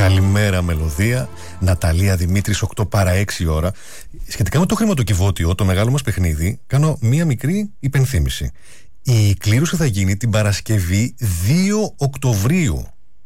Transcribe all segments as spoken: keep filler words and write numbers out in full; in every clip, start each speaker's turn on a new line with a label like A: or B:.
A: Καλημέρα Μελωδία, Ναταλία Δημήτρης, οκτώ παρά έξι ώρα. Σχετικά με το χρηματοκιβώτιο, το μεγάλο μας παιχνίδι, κάνω μία μικρή υπενθύμηση. Η κλήρωση θα γίνει την Παρασκευή δύο Οκτωβρίου.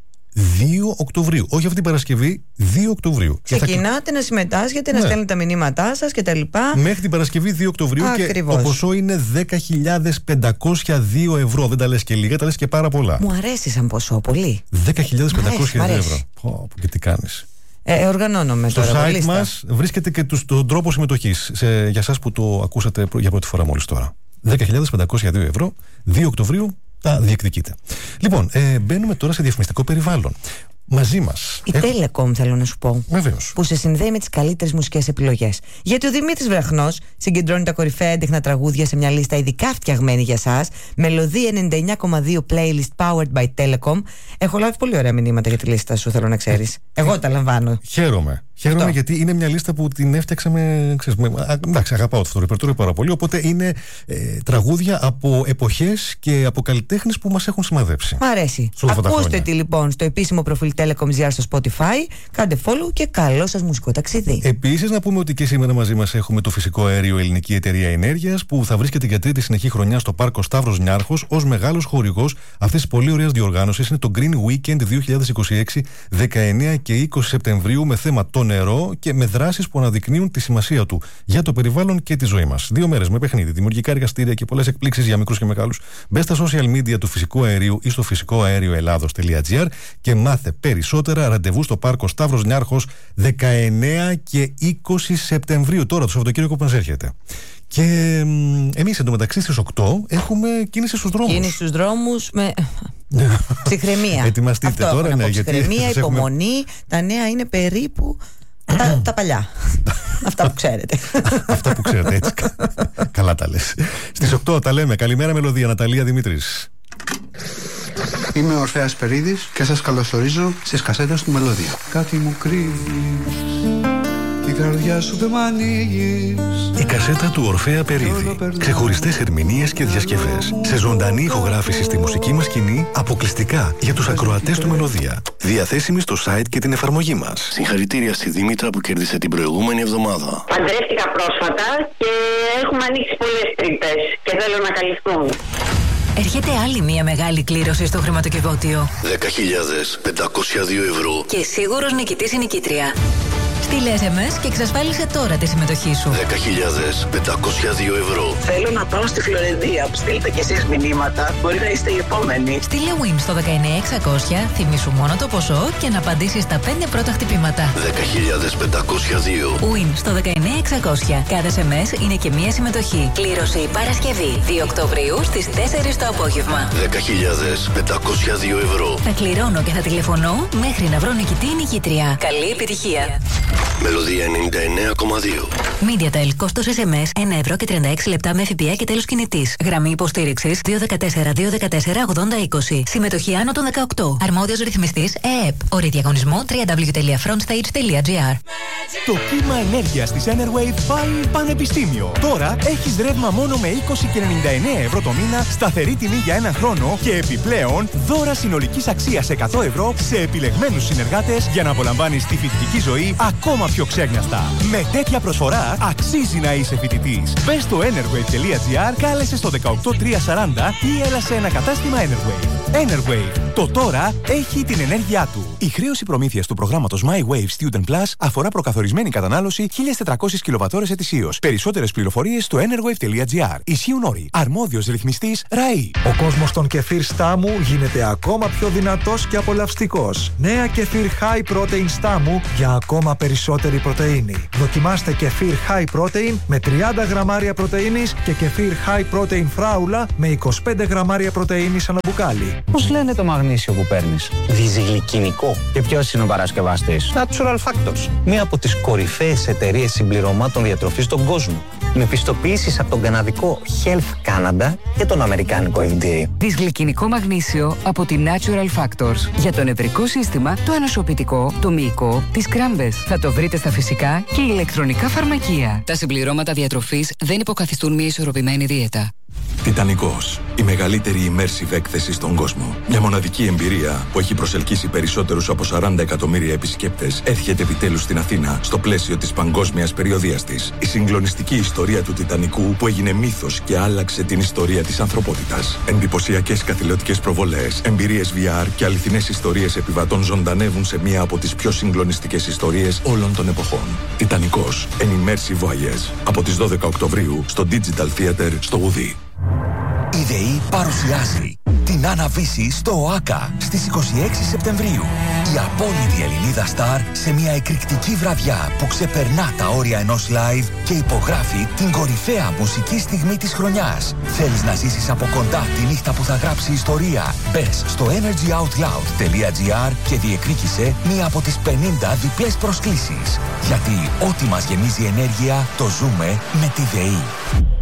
A: δύο Οκτωβρίου, όχι αυτή την Παρασκευή, δύο Οκτωβρίου.
B: Ξεκινάτε θα... να συμμετάσχετε, ναι. να στέλνετε τα μηνύματά σας κτλ.
A: Μέχρι την Παρασκευή δύο Οκτωβρίου.
B: Ακριβώς.
A: Και το ποσό είναι δέκα χιλιάδες πεντακόσια δύο ευρώ. Δεν τα λες και λίγα, τα λες και πάρα πολλά.
B: Μου αρέσει σαν ποσό, πολύ.
A: δέκα χιλιάδες πεντακόσια δύο ευρώ. Πω, και τι κάνεις.
B: Ε, οργανώνομαι
A: στο
B: τώρα.
A: Στο site μας βρίσκεται και τους, τον τρόπο συμμετοχής σε, για εσάς που το ακούσατε για πρώτη φορά μόλις τώρα. δέκα χιλιάδες πεντακόσια δύο ευρώ, δύο Οκτωβρίου. Τα διεκδικείτε. Λοιπόν, ε, μπαίνουμε τώρα σε διαφημιστικό περιβάλλον. Μαζί μας.
B: Η Έχ... Telecom, θέλω να σου πω.
A: Βεβαίως.
B: Που σε συνδέει με τις καλύτερες μουσικές επιλογές. Γιατί ο Δημήτρης Βραχνός συγκεντρώνει τα κορυφαία έντεχνα τραγούδια σε μια λίστα ειδικά φτιαγμένη για σας. Μελωδία ενενήντα εννιά κόμμα δύο playlist powered by Telecom. Έχω λάβει πολύ ωραία μηνύματα για τη λίστα σου, θέλω να ξέρεις. Εγώ τα λαμβάνω.
A: Χαίρομαι. Χαίρομαι αυτό. Γιατί είναι μια λίστα που την έφτιαξαμε. Ξέρεις, με, α, εντάξει, αγαπάω αυτό το ρεπερτόριο πάρα πολύ. Οπότε είναι ε, τραγούδια από εποχές και από καλλιτέχνες που μας έχουν σημαδέψει.
B: Μ' αρέσει. Ακούστε τη λοιπόν στο επίσημο προφίλ Telecom τζι αρ στο Spotify. Κάντε follow και καλό σας μουσικό ταξίδι.
A: Επίσης, να πούμε ότι και σήμερα μαζί μας έχουμε το φυσικό αέριο Ελληνική Εταιρεία Ενέργειας που θα βρίσκεται για τρίτη συνεχή χρονιά στο πάρκο Σταύρος Νιάρχος ως μεγάλος χορηγός αυτής της πολύ ωραίας διοργάνωσης. Είναι το Green Weekend δύο χιλιάδες είκοσι έξι, δεκαεννέα και είκοσι Σεπτεμβρίου με θέμα το νερό και με δράσεις που αναδεικνύουν τη σημασία του για το περιβάλλον και τη ζωή μας. Δύο μέρες με παιχνίδι, δημιουργικά εργαστήρια και πολλές εκπλήξεις για μικρούς και μεγάλους. Μπες στα social media του φυσικού αερίου ή στο φυσικό αέριο ελλάδος τελεία τζι αρ και μάθε περισσότερα. Ραντεβού στο πάρκο Σταύρος Νιάρχος δεκαεννέα και είκοσι Σεπτεμβρίου, τώρα το Σαββατοκύριακο που μας έρχεται. Και εμείς εντωμεταξύ στις οκτώ έχουμε κίνηση στους δρόμους.
B: Κίνηση στους δρόμους με ψυχραιμία.
A: Ετοιμαστείτε
B: αυτό
A: τώρα, ναι, γιατί
B: ψυχραιμία, υπομονή. Έχουμε... Τα νέα είναι περίπου τα, τα παλιά. Αυτά που ξέρετε.
A: Αυτά που ξέρετε, έτσι. Καλά τα λες. Στις οκτώ τα λέμε. Καλημέρα Μελωδία, Ναταλία Δημήτρης.
C: Είμαι ο Ορφέας Περίδης και σας καλωσορίζω στις κασέτες του Μελωδία. Κάτι μου κρύβεις, την καρδιά σου δεν μ' ανοίγεις.
A: Η κασέτα του Ορφέα Περίδη. Ξεχωριστές ερμηνείες και διασκευές. Σε ζωντανή ηχογράφηση στη μουσική μας σκηνή, αποκλειστικά για τους ακροατές του Μελωδία. Διαθέσιμη στο site και την εφαρμογή μας.
D: Συγχαρητήρια στη Δήμητρα που κέρδισε την προηγούμενη εβδομάδα.
E: Παντρεύτηκα πρόσφατα και έχουμε ανοίξει πολλές τρύπες και θέλω να καλυφθούν.
F: Έρχεται άλλη μια μεγάλη κλήρωση στο χρηματοκιβώτιο.
D: δέκα χιλιάδες πεντακόσια δύο ευρώ.
F: Και σίγουρος νικητής ή νικήτρια. Στείλε ες εμ ες και εξασφάλισε τώρα τη συμμετοχή σου.
D: δέκα χιλιάδες πεντακόσια δύο ευρώ.
G: Θέλω να πάω στη Φλωρεντία. Στείλτε κι εσείς μηνύματα. Μπορεί να είστε οι επόμενοι.
F: Στείλε win στο δεκαεννέα εξακόσια, θυμήσου μόνο το ποσό και να απαντήσεις στα πέντε πρώτα χτυπήματα.
D: δέκα χιλιάδες πεντακόσια δύο.
F: Win στο δεκαεννέα εξακόσια. Κάθε ες εμ ες είναι και μία συμμετοχή. Κλήρωση Παρασκευή δύο Οκτωβρίου στις τέσσερις το απόγευμα.
D: δέκα χιλιάδες πεντακόσια δύο ευρώ.
F: Θα κληρώνω και θα τηλεφωνώ μέχρι να βρω νικητή ή νικήτρια. Καλή επιτυχία.
D: Μελωδία ενενήντα εννέα κόμμα δύο.
F: MediaTel, κόστος ες εμ ες ένα ευρώ και τριάντα έξι λεπτά με ΦΠΑ και τέλος κινητής. Γραμμή υποστήριξης δύο ένα τέσσερα δύο ένα τέσσερα ογδόντα είκοσι. Συμμετοχή άνω των δεκαοκτώ. Αρμόδιος ρυθμιστής ΕΕΠ. Όροι διαγωνισμού double-u double-u double-u τελεία frontstage τελεία τζι αρ.
H: Το κύμα ενέργειας της Enerwave πάει πανεπιστήμιο. Τώρα έχεις ρεύμα μόνο με είκοσι και ενενήντα εννέα ευρώ το μήνα, σταθερή τιμή για ένα χρόνο και επιπλέον δώρα συνολικής αξίας εκατό ευρώ σε επιλεγμένους συνεργάτες για να απολαμβάνεις τη φοιτητική ζωή ακόμα πιο ξέγνιαστα. Με τέτοια προσφορά αξίζει να είσαι φοιτητής. Μπες στο enerwave τελεία τζι αρ, κάλεσε στο δεκαοκτώ τριακόσια σαράντα ή έλα σε ένα κατάστημα Enerwave. Enerwave. Το τώρα έχει την ενέργειά του. Η χρέωση προμήθειας του προγράμματος My Wave Student Plus αφορά προκαθορισμένη κατανάλωση χίλιες τετρακόσιες κιλοβατόρες ετησίως. Περισσότερες πληροφορίες στο enerwave τελεία τζι αρ. Ισχύουν όροι. Αρμόδιος ρυθμιστής ΡΑΗ.
I: Ο κόσμος των κεφίρ Στάμου γίνεται ακόμα πιο δυνατός και απολαυστικός. Νέα κεφίρ High Protein Στάμου για ακόμα περισσότερη πρωτεΐνη. Δοκιμάστε κεφίρ High Protein με τριάντα γραμμάρια πρωτεΐνης και κεφίρ High Protein Φράουλα με είκοσι πέντε γραμμάρια πρωτεΐνης ανά μπουκάλι.
J: Πώς λένε το μαγνήσιο που παίρνεις? Διζυγλυκινικό. Και ποιος είναι ο παρασκευαστής? Natural Factors. Μία από τις κορυφαίες εταιρείες συμπληρωμάτων διατροφής στον κόσμο. Με πιστοποιήσεις από τον καναδικό Health Canada και τον αμερικάνικο εφ ντι έι.
K: Δυσγλυκινικό μαγνήσιο από τη Natural Factors. Για το νευρικό σύστημα, το ανοσοποιητικό, το μυϊκό, τις κράμπες. Θα το βρείτε στα φυσικά και ηλεκτρονικά φαρμακεία. Τα συμπληρώματα διατροφής δεν υποκαθιστούν μια ισορροπημένη δίαιτα.
L: Τιτανικός. Η μεγαλύτερη immersive έκθεση στον κόσμο. Μια μοναδική εμπειρία που έχει προσελκύσει περισσότερους από σαράντα εκατομμύρια επισκέπτες έρχεται επιτέλους στην Αθήνα στο πλαίσιο της παγκόσμιας περιοδείας της. Η συγκλονιστική ιστορία του Τιτανικού που έγινε μύθος και άλλαξε την ιστορία της ανθρωπότητας. Εντυπωσιακές καθηλωτικές προβολές, εμπειρίες βι αρ και αληθινές ιστορίες επιβατών ζωντανεύουν σε μία από τις πιο συγκλονιστικές ιστορίες όλων των εποχών. Τιτανικός. An immersive voyage. Από τις δώδεκα Οκτωβρίου στο Digital Theater στο Ουδί.
M: Η ΔΕΗ παρουσιάζει την Άννα-Βύση στο ΟΑΚΑ στις είκοσι έξι Σεπτεμβρίου. Η απόλυτη Ελληνίδα στάρ σε μια εκρηκτική βραδιά που ξεπερνά τα όρια ενός live και υπογράφει την κορυφαία μουσική στιγμή της χρονιάς. Θέλεις να ζήσεις από κοντά τη νύχτα που θα γράψει ιστορία? Μπες στο energyoutloud.gr και διεκδίκησε μία από τις πενήντα διπλές προσκλήσεις. Γιατί ό,τι μας γεμίζει ενέργεια το ζούμε με τη ΔΕΗ.